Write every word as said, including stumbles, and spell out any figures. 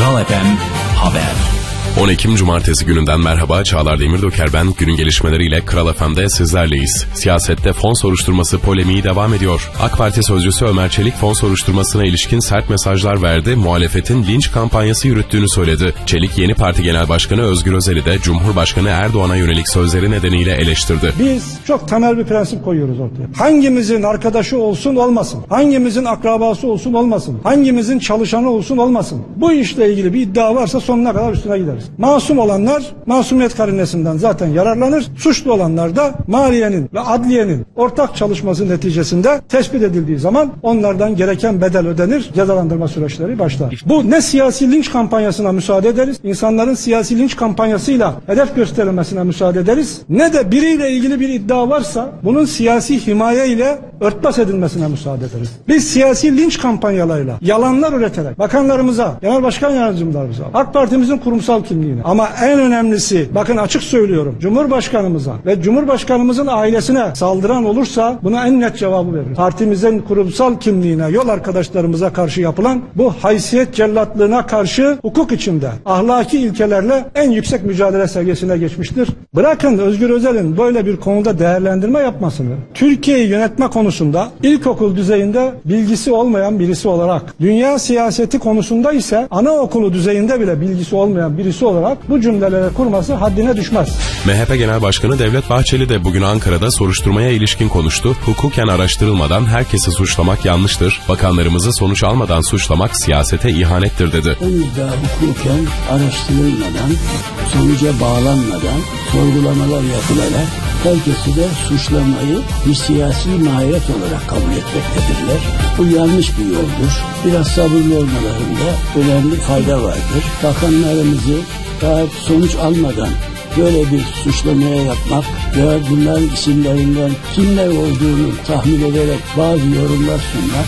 Kral F M Haber. on Ekim Cumartesi gününden merhaba, Çağlar Demirdöker ben. Günün gelişmeleriyle Kral F M'de sizlerleyiz. Siyasette fon soruşturması polemiği devam ediyor. AK Parti sözcüsü Ömer Çelik fon soruşturmasına ilişkin sert mesajlar verdi. Muhalefetin linç kampanyası yürüttüğünü söyledi. Çelik yeni parti genel başkanı Özgür Özel'i de Cumhurbaşkanı Erdoğan'a yönelik sözleri nedeniyle eleştirdi. Biz çok temel bir prensip koyuyoruz ortaya. Hangimizin arkadaşı olsun olmasın, hangimizin akrabası olsun olmasın, hangimizin çalışanı olsun olmasın, bu işle ilgili bir iddia varsa sonuna kadar üstüne gideriz. Masum olanlar masumiyet karinesinden zaten yararlanır. Suçlu olanlar da maliyenin ve adliyenin ortak çalışması neticesinde tespit edildiği zaman onlardan gereken bedel ödenir. Cezalandırma süreçleri başlar. Bu ne siyasi linç kampanyasına müsaade ederiz, insanların siyasi linç kampanyasıyla hedef gösterilmesine müsaade ederiz, ne de biriyle ilgili bir iddia varsa bunun siyasi himaye ile örtbas edilmesine müsaade ederiz. Biz siyasi linç kampanyalarıyla yalanlar üreterek bakanlarımıza, genel başkan yardımcılarımıza, AK Parti'mizin kurumsal kimliğine, ama en önemlisi, bakın açık söylüyorum, Cumhurbaşkanımıza ve Cumhurbaşkanımızın ailesine saldıran olursa buna en net cevabı veririz. Partimizin kurumsal kimliğine, yol arkadaşlarımıza karşı yapılan bu haysiyet cellatlığına karşı hukuk içinde ahlaki ilkelerle en yüksek mücadele seviyesine geçmiştir. Bırakın Özgür Özel'in böyle bir konuda değerlendirme yapmasını, Türkiye'yi yönetme konusunda ilkokul düzeyinde bilgisi olmayan birisi olarak, dünya siyaseti konusunda ise anaokulu düzeyinde bile bilgisi olmayan birisi olarak bu cümleleri kurması haddine düşmez. M H P Genel Başkanı Devlet Bahçeli de bugün Ankara'da soruşturmaya ilişkin konuştu. Hukuken araştırılmadan herkesi suçlamak yanlıştır. Bakanlarımızı sonuç almadan suçlamak siyasete ihanettir dedi. Henüz daha hukuken araştırılmadan, sonuca bağlanmadan sorgulamalar yapılarak herkesi de suçlamayı bir siyasi mahiyet olarak kabul etmektedirler. Bu yanlış bir yoldur. Biraz sabırlı olmalarında önemli fayda vardır. Bakanlarımızı daha sonuç almadan böyle bir suçlamaya yapmak veya bunların isimlerinden kimler olduğunu tahmin ederek bazı yorumlar sunmak